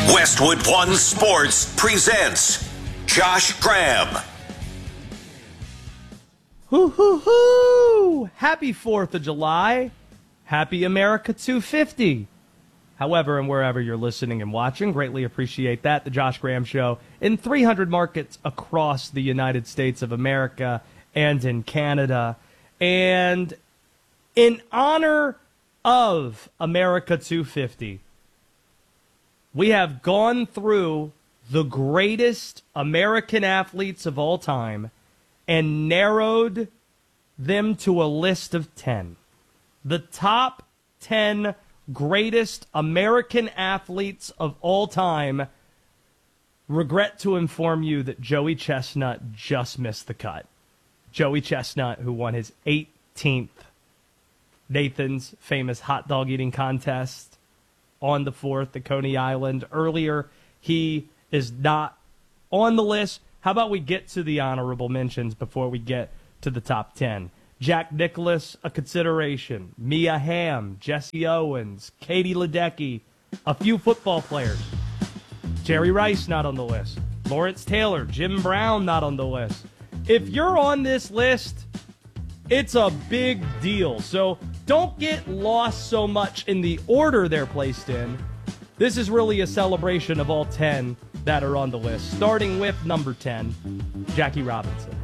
Westwood One Sports presents Josh Graham. Hoo hoo hoo! Happy 4th of July. Happy America 250. However, and wherever you're listening and watching, greatly appreciate that. The Josh Graham Show in 300 markets across the United States of America and in Canada. And in honor of America 250, we have gone through the greatest American athletes of all time and narrowed them to a list of 10. The top 10 greatest American athletes of all time. Regret to inform you that Joey Chestnut just missed the cut. Joey Chestnut, who won his 18th Nathan's famous hot dog eating contest on the 4th at Coney Island earlier. He is not on the list. How about we get to the honorable mentions before we get to the top 10? Jack Nicklaus, a consideration. Mia Hamm, Jesse Owens, Katie Ledecky, a few football players. Jerry Rice not on the list. Lawrence Taylor, Jim Brown not on the list. If you're on this list, it's a big deal. So don't get lost so much in the order they're placed in. This is really a celebration of all 10 that are on the list, starting with number 10, Jackie Robinson.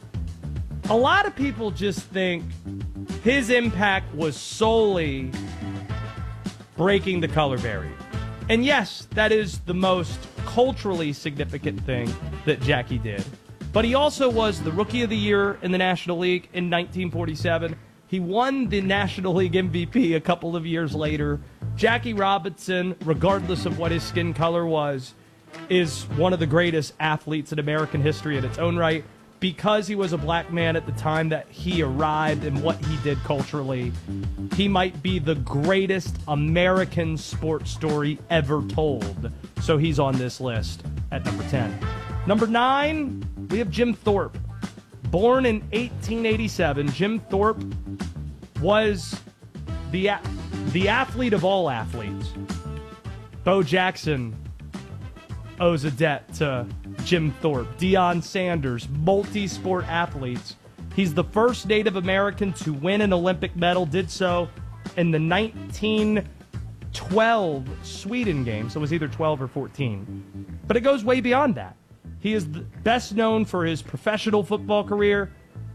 A lot of people just think his impact was solely breaking the color barrier. And yes, that is the most culturally significant thing that Jackie did. But he also was the Rookie of the Year in the National League in 1947. He won the National League MVP a couple of years later. Jackie Robinson, regardless of what his skin color was, is one of the greatest athletes in American history in its own right. Because he was a black man at the time that he arrived and what he did culturally, he might be the greatest American sports story ever told. So he's on this list at number 10. Number 9, we have Jim Thorpe. Born in 1887, Jim Thorpe was the athlete of all athletes. Bo Jackson owes a debt to Jim Thorpe. Deion Sanders, multi-sport athletes. He's the first Native American to win an Olympic medal, did so in the 1912 Sweden Games. So it was either 12 or 14. But it goes way beyond that. He is best known for his professional football career,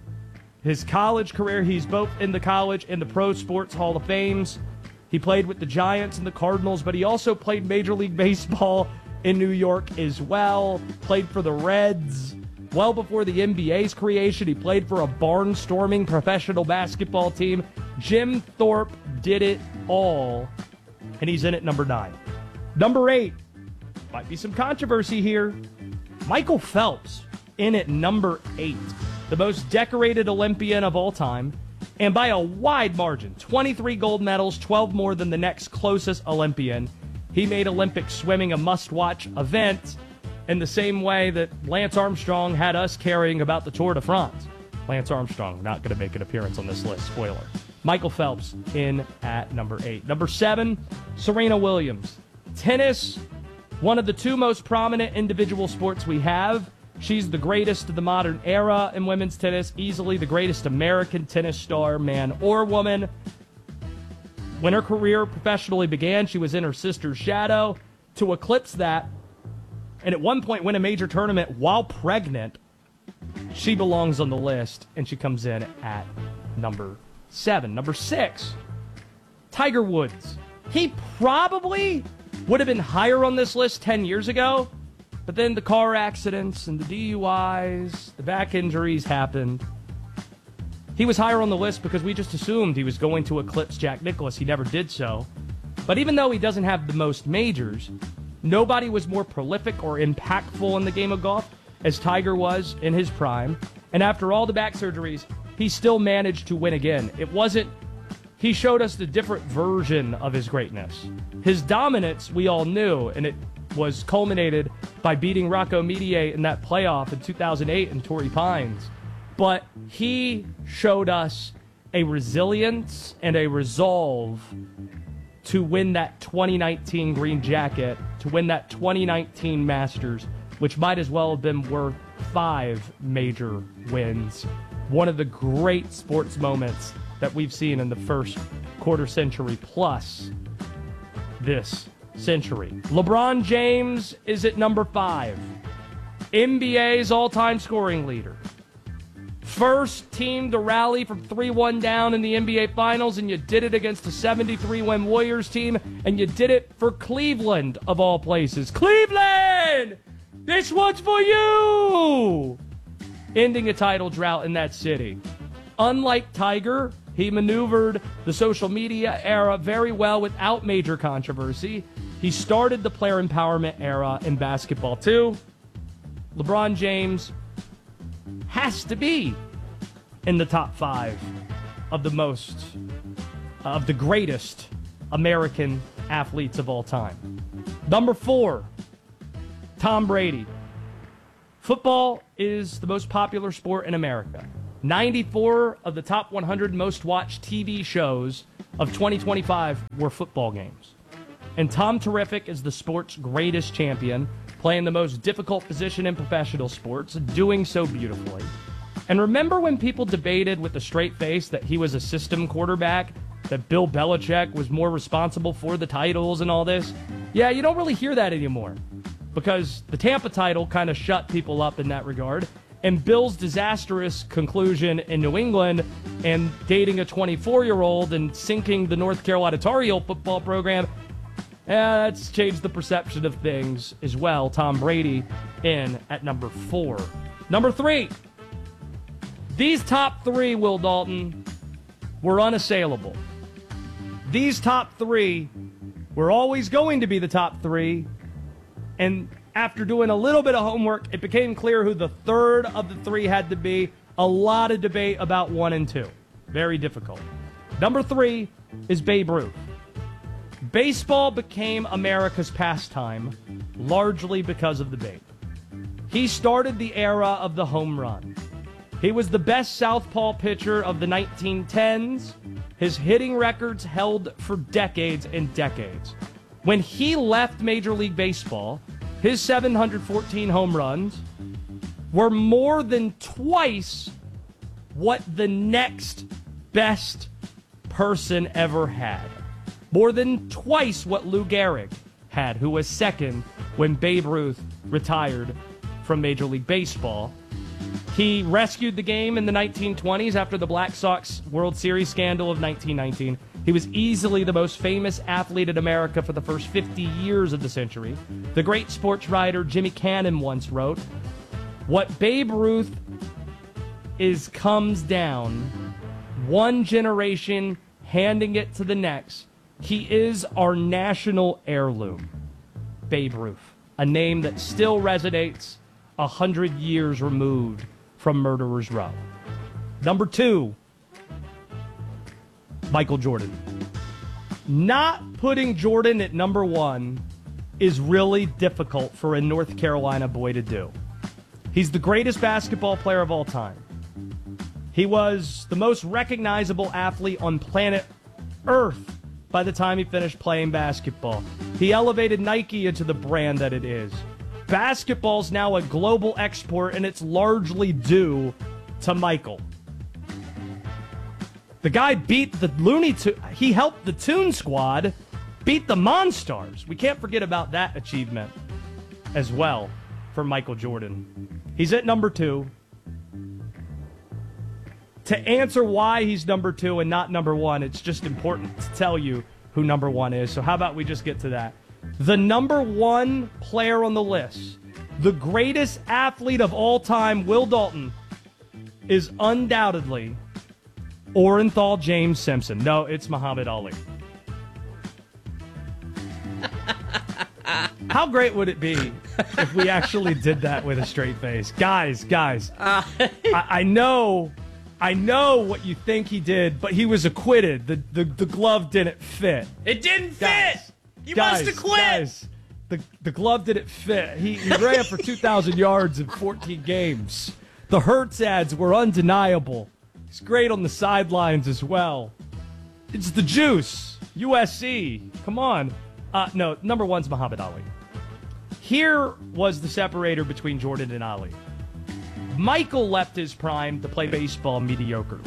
his college career. He's both in the college and the pro sports Hall of Fames. He played with the Giants and the Cardinals, but he also played Major League Baseball in New York as well. Played for the Reds. Well before the NBA's creation, he played for a barnstorming professional basketball team. Jim Thorpe did it all, and he's in at number 9. Number 8, might be some controversy here. Michael Phelps in at number 8, the most decorated Olympian of all time, and by a wide margin, 23 gold medals, 12 more than the next closest Olympian. He made Olympic swimming a must-watch event in the same way that Lance Armstrong had us caring about the Tour de France. Lance Armstrong not going to make an appearance on this list, spoiler. Michael Phelps in at number 8. Number 7, Serena Williams. Tennis, one of the two most prominent individual sports we have. She's the greatest of the modern era in women's tennis, easily the greatest American tennis star, man or woman. When her career professionally began, she was in her sister's shadow. To eclipse that, and at one point win a major tournament while pregnant, she belongs on the list, and she comes in at number 7. Number 6, Tiger Woods. He probably would have been higher on this list 10 years ago, but then the car accidents and the DUIs, the back injuries happened. He was higher on the list because we just assumed he was going to eclipse Jack Nicklaus. He never did so. But even though he doesn't have the most majors, nobody was more prolific or impactful in the game of golf as Tiger was in his prime. And after all the back surgeries, he still managed to win again. He showed us the different version of his greatness. His dominance, we all knew, and it was culminated by beating Rocco Mediate in that playoff in 2008 in Torrey Pines. But he showed us a resilience and a resolve to win that 2019 green jacket to win that 2019 Masters, which might as well have been worth 5 major wins. One of the great sports moments that we've seen in the first quarter century plus this century. LeBron James is at number 5. NBA's all-time scoring leader. First team to rally from 3-1 down in the NBA Finals, and you did it against a 73-win Warriors team, and you did it for Cleveland, of all places. Cleveland! This one's for you! Ending a title drought in that city. Unlike Tiger, he maneuvered the social media era very well without major controversy. He started the player empowerment era in basketball, too. LeBron James has to be in the top 5 of the greatest American athletes of all time. Number 4, Tom Brady. Football is the most popular sport in America. 94 of the top 100 most watched TV shows of 2025 were football games. And Tom Terrific is the sport's greatest champion, playing the most difficult position in professional sports, doing so beautifully. And remember when people debated with a straight face that he was a system quarterback, that Bill Belichick was more responsible for the titles and all this? Yeah, you don't really hear that anymore, because the Tampa title kind of shut people up in that regard. And Bill's disastrous conclusion in New England and dating a 24-year-old and sinking the North Carolina Tar Heel football program, that's changed the perception of things as well. Tom Brady in at number 4. Number 3. These top 3, Will Dalton, were unassailable. These top 3 were always going to be the top 3. And after doing a little bit of homework, it became clear who the third of the 3 had to be. A lot of debate about 1 and 2. Very difficult. Number 3 is Babe Ruth. Baseball became America's pastime largely because of the Babe. He started the era of the home run. He was the best southpaw pitcher of the 1910s. His hitting records held for decades and decades. When he left Major League Baseball, his 714 home runs were more than twice what the next best person ever had. More than twice what Lou Gehrig had, who was second when Babe Ruth retired from Major League Baseball. He rescued the game in the 1920s after the Black Sox World Series scandal of 1919. He was easily the most famous athlete in America for the first 50 years of the century. The great sports writer Jimmy Cannon once wrote, "What Babe Ruth is comes down, one generation handing it to the next. He is our national heirloom." Babe Ruth, a name that still resonates 100 years removed from Murderer's Row. Number 2, Michael Jordan. Not putting Jordan at number 1 is really difficult for a North Carolina boy to do. He's the greatest basketball player of all time. He was the most recognizable athlete on planet Earth by the time he finished playing basketball. He elevated Nike into the brand that it is. Basketball's now a global export, and it's largely due to Michael. The guy beat the he helped the Toon Squad beat the Monstars. We can't forget about that achievement as well for Michael Jordan. He's at number 2. To answer why he's number 2 and not number 1, it's just important to tell you who number 1 is. So how about we just get to that? The number 1 player on the list, the greatest athlete of all time, Will Dalton, is undoubtedly Orenthal James Simpson. No, it's Muhammad Ali. How great would it be if we actually did that with a straight face? Guys, I know what you think he did, but he was acquitted. The glove didn't fit. It didn't fit! You must have quit! Guys, the glove didn't fit. He ran for 2,000 yards in 14 games. The Hertz ads were undeniable. He's great on the sidelines as well. It's the juice. USC. Come on. No, number one's Muhammad Ali. Here was the separator between Jordan and Ali. Michael left his prime to play baseball mediocrely.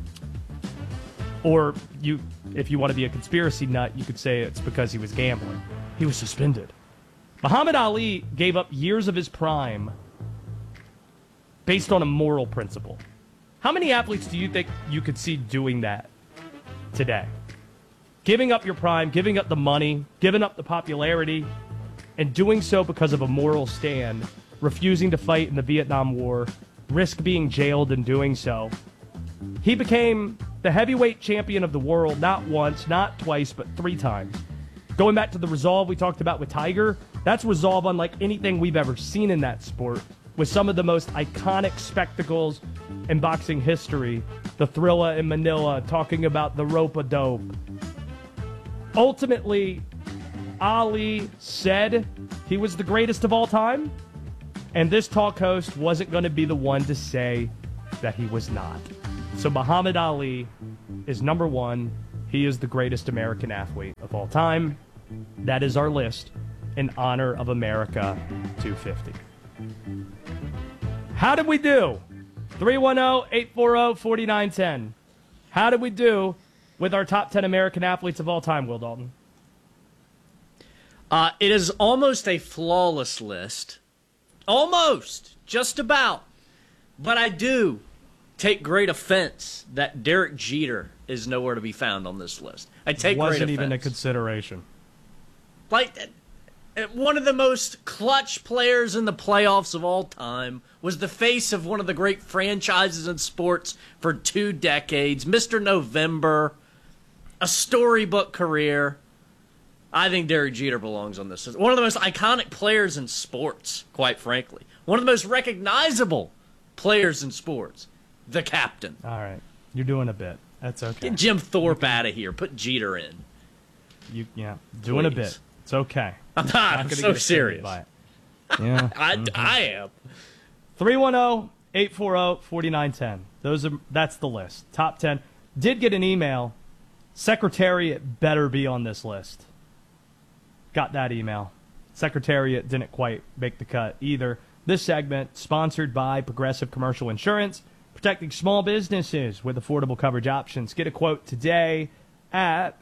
Or if you want to be a conspiracy nut, you could say it's because he was gambling. He was suspended. Muhammad Ali gave up years of his prime based on a moral principle. How many athletes do you think you could see doing that today? Giving up your prime, giving up the money, giving up the popularity, and doing so because of a moral stand, refusing to fight in the Vietnam War, risk being jailed in doing so. He became the heavyweight champion of the world not once, not twice, but 3 times. Going back to the resolve we talked about with Tiger, that's resolve unlike anything we've ever seen in that sport, with some of the most iconic spectacles in boxing history. The Thrilla in Manila, talking about the rope-a-dope. Ultimately, Ali said he was the greatest of all time, and this talk host wasn't going to be the one to say that he was not. So Muhammad Ali is number one. He is the greatest American athlete of all time. That is our list in honor of America 250. How did we do? 310-840-4910. How did we do with our top 10 American athletes of all time, Will Dalton? It is almost a flawless list. Almost. Just about. But I do take great offense that Derek Jeter is nowhere to be found on this list. I take great offense. Wasn't even a consideration. Like, one of the most clutch players in the playoffs of all time, was the face of one of the great franchises in sports for 2 decades, Mr. November, a storybook career. I think Derek Jeter belongs on this list. One of the most iconic players in sports, quite frankly. One of the most recognizable players in sports. The captain. All right. You're doing a bit. That's okay. Get Jim Thorpe out of here. Put Jeter in. Doing a Please. bit. It's okay. I'm not. I'm so serious. By it. Yeah. I am. 310-840-4910. That's the list. Top 10. Did get an email. Secretariat better be on this list. Got that email. Secretariat didn't quite make the cut either. This segment sponsored by Progressive Commercial Insurance, protecting small businesses with affordable coverage options. Get a quote today at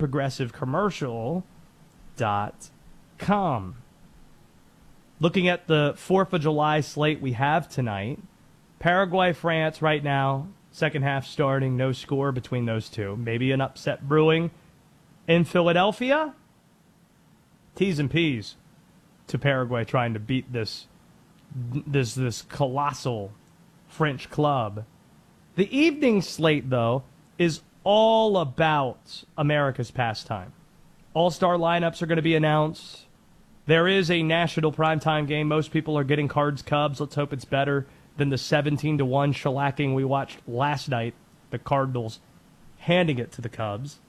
progressivecommercial.com. Looking at the 4th of July slate we have tonight, Paraguay, France right now, second half starting, no score between those two. Maybe an upset brewing in Philadelphia. T's and P's to Paraguay trying to beat this colossal French club. The evening slate, though, is all about America's pastime. All-star lineups are going to be announced. There is a national primetime game. Most people are getting Cards-Cubs. Let's hope it's better than the 17-1 shellacking we watched last night. The Cardinals handing it to the Cubs.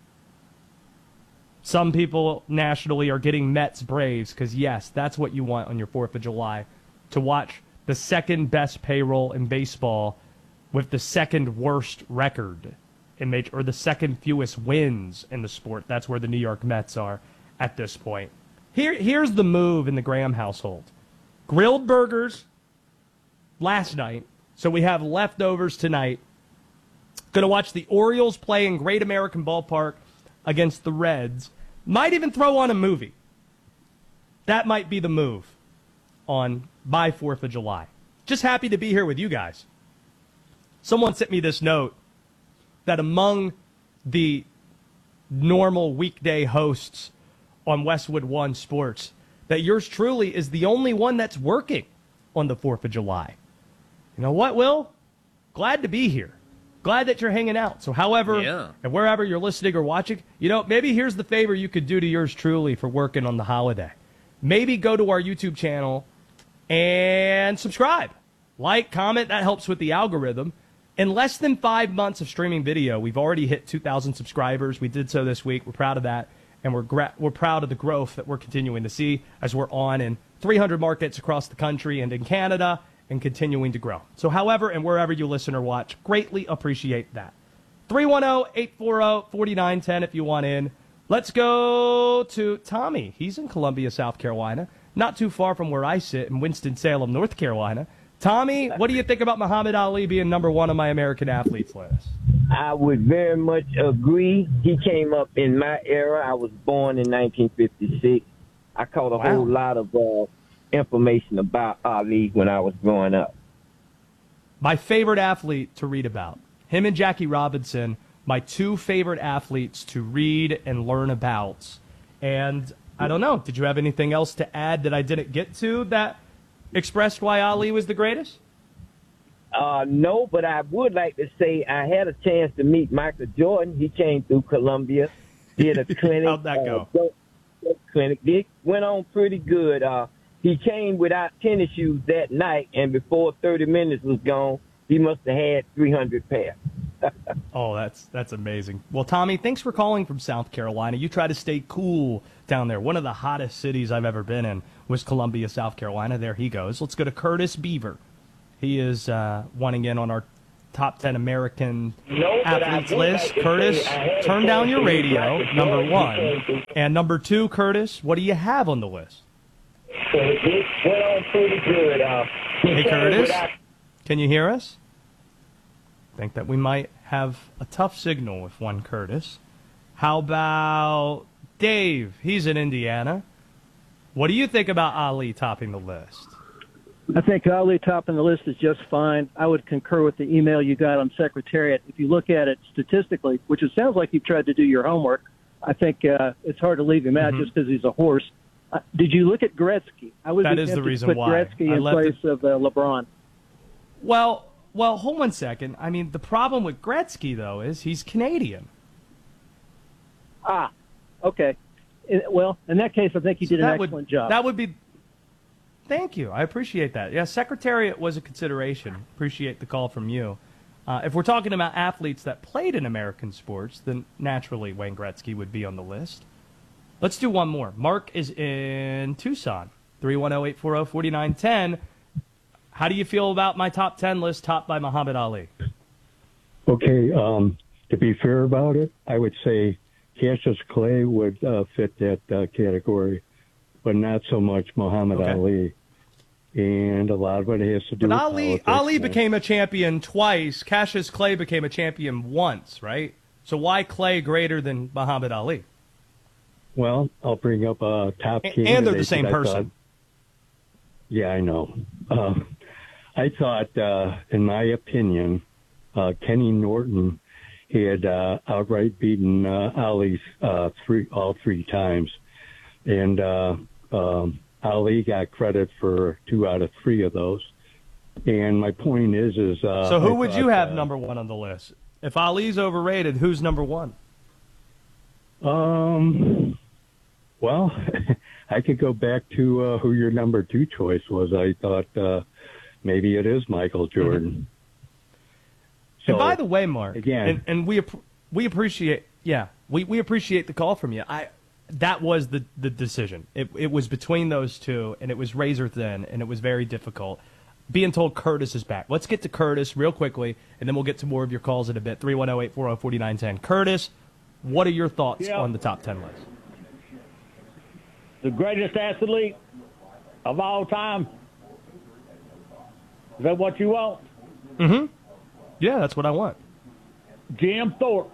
Some people nationally are getting Mets-Braves because, yes, that's what you want on your 4th of July, to watch the second-best payroll in baseball with the second worst record in major, or the second fewest wins in the sport. That's where the New York Mets are at this point. Here's the move in the Graham household. Grilled burgers last night, so we have leftovers tonight. Going to watch the Orioles play in Great American Ballpark against the Reds. Might even throw on a movie. That might be the move on by 4th of July. Just happy to be here with you guys. Someone sent me this note that among the normal weekday hosts on Westwood One Sports, that yours truly is the only one that's working on the 4th of July. You know what, Will? Glad to be here. Glad that you're hanging out. So however, and wherever you're listening or watching, maybe here's the favor you could do to yours truly for working on the holiday. Maybe go to our YouTube channel and subscribe. Like, comment, that helps with the algorithm. In less than 5 months of streaming video, we've already hit 2,000 subscribers. We did so this week. We're proud of that. And we're proud of the growth that we're continuing to see as we're on in 300 markets across the country and in Canada and continuing to grow. So however and wherever you listen or watch, greatly appreciate that. 310-840-4910 if you want in. Let's go to Tommy. He's in Columbia, South Carolina, not too far from where I sit in Winston-Salem, North Carolina. Tommy, what do you think about Muhammad Ali being number one on my American athletes list? I would very much agree. He came up in my era. I was born in 1956. I caught a whole lot of information about Ali when I was growing up. My favorite athlete to read about. Him and Jackie Robinson, my two favorite athletes to read and learn about. And I don't know, did you have anything else to add that I didn't get to that expressed why Ali was the greatest? No, but I would like to say I had a chance to meet Michael Jordan. He came through Columbia, did a clinic. How'd that go? Clinic. It went on pretty good. He came without tennis shoes that night, and before 30 minutes was gone, he must have had 300 pairs. Oh, that's amazing. Well, Tommy, thanks for calling from South Carolina. You try to stay cool down there. One of the hottest cities I've ever been in was Columbia, South Carolina. There he goes. Let's go to Curtis Beaver. He is wanting in on our top 10 American athletes list. Curtis, turn down your radio, number one. And number two, Curtis, what do you have on the list? It went on pretty good. Hey, Curtis, can you hear us? I think that we might have a tough signal with one Curtis. How about Dave? He's in Indiana. What do you think about Ali topping the list? I think Ali topping the list is just fine. I would concur with the email you got on Secretariat. If you look at it statistically, which it sounds like you've tried to do your homework, I think it's hard to leave him out just because he's a horse. Did you look at Gretzky? I was that is the reason to put why. Gretzky in place of LeBron. Well, hold one second. I mean, the problem with Gretzky, though, is he's Canadian. Ah, okay. Well, in that case, I think he did an excellent job. That would be... Thank you. I appreciate that. Yeah, Secretariat was a consideration. Appreciate the call from you. If we're talking about athletes that played in American sports, then naturally Wayne Gretzky would be on the list. Let's do one more. Mark is in Tucson, 310-840-4910. How do you feel about my top 10 list topped by Muhammad Ali? Okay, to be fair about it, I would say Cassius Clay would fit that category, but not so much Muhammad Ali. And a lot of it has to do with politics. Ali became a champion twice. Cassius Clay became a champion once, right? So why Clay greater than Muhammad Ali? Well, I'll bring up a top candidate. And they're the same person. Yeah, I know. I thought, in my opinion, Kenny Norton had outright beaten Ali all three times. And Ali got credit for 2 out of 3 of those. And my point is so who would you have number one on the list? If Ali's overrated, who's number one? Well, I could go back to who your number 2 choice was. I thought maybe it is Michael Jordan. So, and by the way, Mark, again, and we appreciate, we appreciate the call from you. That was the decision. It was between those two, and it was razor thin, and it was very difficult. Being told Curtis is back. Let's get to Curtis real quickly, and then we'll get to more of your calls in a bit. 310-840-4910. Curtis, what are your thoughts on the top 10 list? The greatest athlete of all time. Is that what you want? Mm-hmm. Yeah, that's what I want. Jim Thorpe.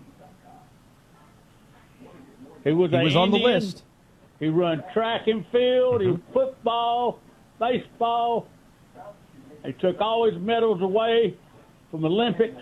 He was on the list. He run track and field, he football, baseball. He took all his medals away from Olympics.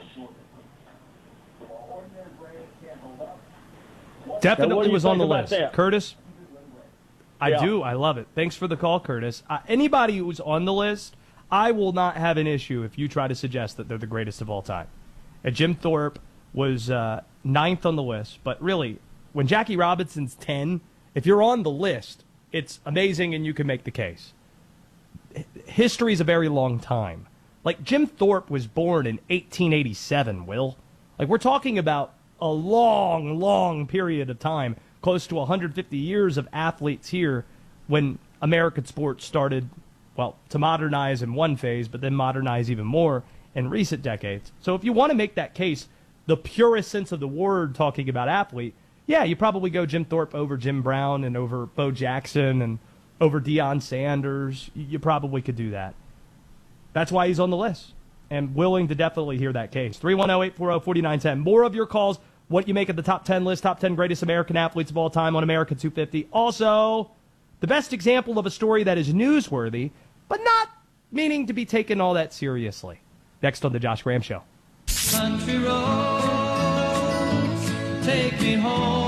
Definitely was on the list. That? Curtis, I do. I love it. Thanks for the call, Curtis. Anybody who's on the list, I will not have an issue if you try to suggest that they're the greatest of all time. And Jim Thorpe was 9th on the list, but really, when Jackie Robinson's 10, if you're on the list, it's amazing and you can make the case. History is a very long time. Like, Jim Thorpe was born in 1887, Will. Like, we're talking about a long, long period of time, close to 150 years of athletes here when American sports started, well, to modernize in one phase, but then modernize even more in recent decades. So if you want to make that case, the purest sense of the word talking about athlete, yeah, you probably go Jim Thorpe over Jim Brown and over Bo Jackson and over Deion Sanders. You probably could do that. That's why he's on the list and willing to definitely hear that case. 310-840-4910. More of your calls, what you make of the top 10 list, top 10 greatest American athletes of all time on America 250. Also, the best example of a story that is newsworthy, but not meaning to be taken all that seriously. Next on The Josh Graham Show. Country roads, take me home.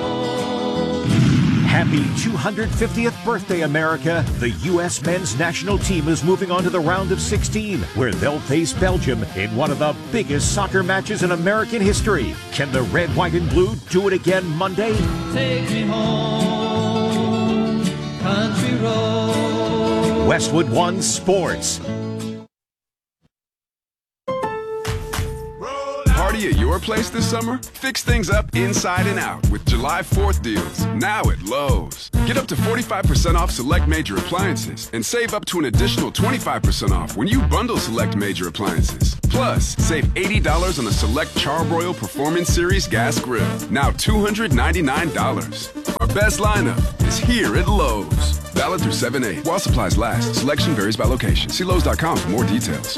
Happy 250th birthday, America. The U.S. men's national team is moving on to the round of 16, where they'll face Belgium in one of the biggest soccer matches in American history. Can the red, white, and blue do it again Monday? Take me home, country road. Westwood One Sports. Party at your place this summer? Fix things up inside and out with July 4th deals, now at Lowe's. Get up to 45% off select major appliances and save up to an additional 25% off when you bundle select major appliances. Plus, save $80 on the select Charbroil Performance Series gas grill, now $299. Our best lineup is here at Lowe's. Valid through 7/8 while supplies last. Selection varies by location. See Lowe's.com for more details.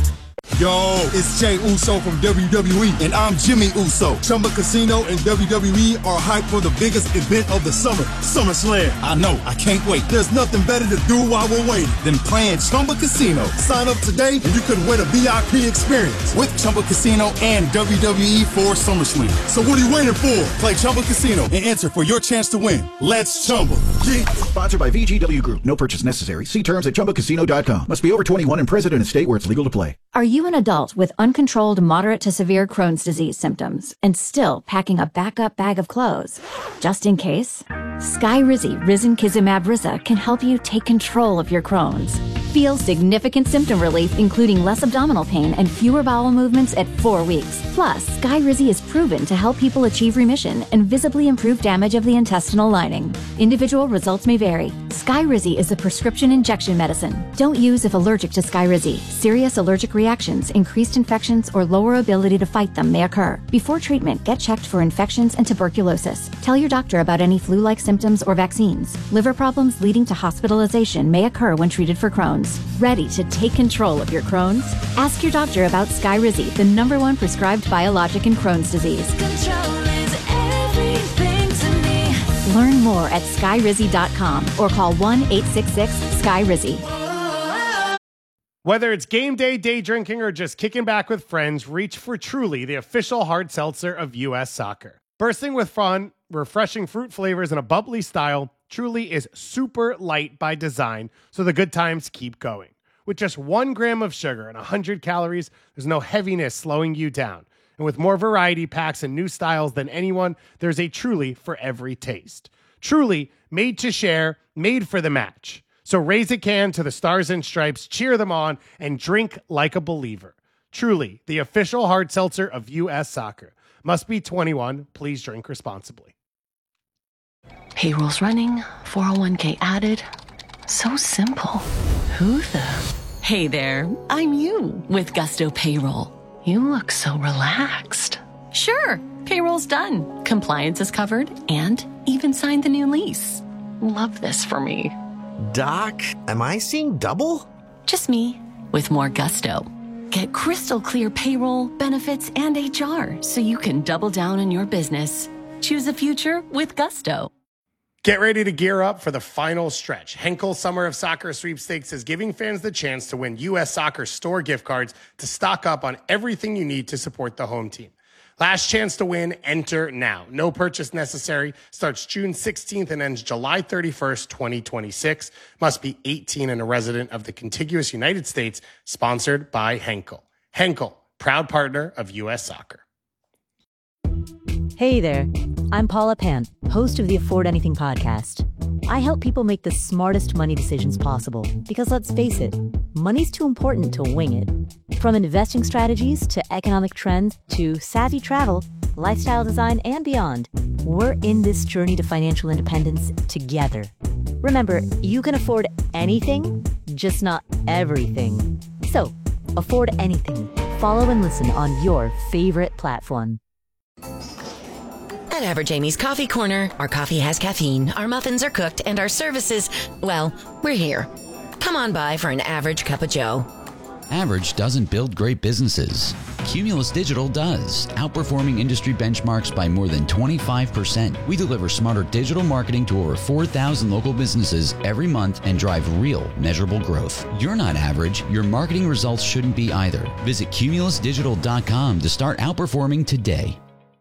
Yo, it's Jay Uso from WWE, and I'm Jimmy Uso. Chumba Casino and WWE are hyped for the biggest event of the summer, SummerSlam. I know, I can't wait. There's nothing better to do while we're waiting than playing Chumba Casino. Sign up today and you could win a VIP experience with Chumba Casino and WWE for SummerSlam. So what are you waiting for? Play Chumba Casino and enter for your chance to win. Let's Chumba. Sponsored by VGW Group. No purchase necessary. See terms at ChumbaCasino.com. Must be over 21 and present in a state where it's legal to play. Are you an adult with uncontrolled moderate to severe Crohn's disease symptoms and still packing a backup bag of clothes? Just in case, Skyrizi Risankizumab Riza can help you take control of your Crohn's. Feel significant symptom relief, including less abdominal pain and fewer bowel movements at 4 weeks. Plus, Skyrizi is proven to help people achieve remission and visibly improve damage of the intestinal lining. Individual results may vary. Skyrizi is a prescription injection medicine. Don't use if allergic to Skyrizi. Serious allergic reactions, increased infections, or lower ability to fight them may occur. Before treatment, get checked for infections and tuberculosis. Tell your doctor about any flu-like symptoms or vaccines. Liver problems leading to hospitalization may occur when treated for Crohn's. Ready to take control of your Crohn's? Ask your doctor about Skyrizi, the #1 prescribed biologic in Crohn's disease. Control is everything to me. Learn more at Skyrizi.com or call 1-866-SKYRIZI. Whether it's game day, day drinking, or just kicking back with friends, reach for Truly, the official hard seltzer of U.S. Soccer. Bursting with fun, refreshing fruit flavors, and a bubbly style, Truly is super light by design, so the good times keep going. With just 1 gram of sugar and 100 calories, there's no heaviness slowing you down. And with more variety packs and new styles than anyone, there's a Truly for every taste. Truly, made to share, made for the match. So raise a can to the Stars and Stripes, cheer them on, and drink like a believer. Truly, the official hard seltzer of U.S. Soccer. Must be 21. Please drink responsibly. Payroll's running, 401k added. So simple. Who the? Hey there, I'm you with Gusto Payroll. You look so relaxed. Sure, payroll's done. Compliance is covered and even signed the new lease. Love this for me. Doc, am I seeing double? Just me with more gusto. Get crystal clear payroll, benefits, and HR so you can double down on your business. Choose a future with Gusto. Get ready to gear up for the final stretch. Henkel Summer of Soccer Sweepstakes is giving fans the chance to win U.S. Soccer store gift cards to stock up on everything you need to support the home team. Last chance to win, enter now. No purchase necessary. Starts June 16th and ends July 31st, 2026. Must be 18 and a resident of the contiguous United States. Sponsored by Henkel. Henkel, proud partner of U.S. Soccer. Hey there, I'm Paula Pan, host of the Afford Anything podcast. I help people make the smartest money decisions possible because let's face it, money's too important to wing it. From investing strategies to economic trends to savvy travel, lifestyle design, and beyond, we're in this journey to financial independence together. Remember, you can afford anything, just not everything. So, afford anything. Follow and listen on your favorite platform. At Average Amy's Coffee Corner, our coffee has caffeine, our muffins are cooked, and our services, well, we're here. Come on by for an average cup of joe. Average doesn't build great businesses. Cumulus Digital does, outperforming industry benchmarks by more than 25%. We deliver smarter digital marketing to over 4,000 local businesses every month and drive real, measurable growth. You're not average. Your marketing results shouldn't be either. Visit cumulusdigital.com to start outperforming today.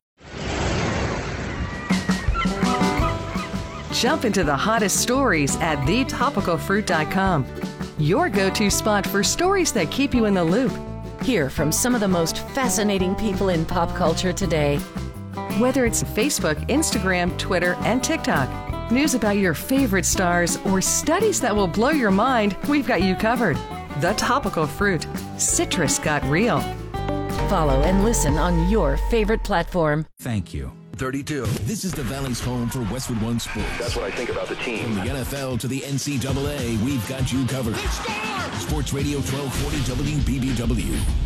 Jump into the hottest stories at thetopicalfruit.com. Your go-to spot for stories that keep you in the loop. Hear from some of the most fascinating people in pop culture today. Whether it's Facebook, Instagram, Twitter, and TikTok, news about your favorite stars, or studies that will blow your mind, we've got you covered. The Topical Fruit. Citrus got real. Follow and listen on your favorite platform. Thank you. 32. This is the Valley's home for Westwood One Sports. That's what I think about the team. From the NFL to the NCAA, we've got you covered. Sports Radio 1240 WBBW.